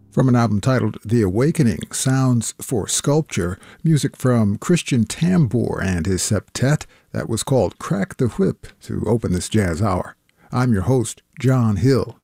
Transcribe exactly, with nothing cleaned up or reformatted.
From an album titled The Awakening, Sounds for Sculpture, music from Christian Tambour and his septet that was called Crack the Whip to open this jazz hour. I'm your host, John Hill.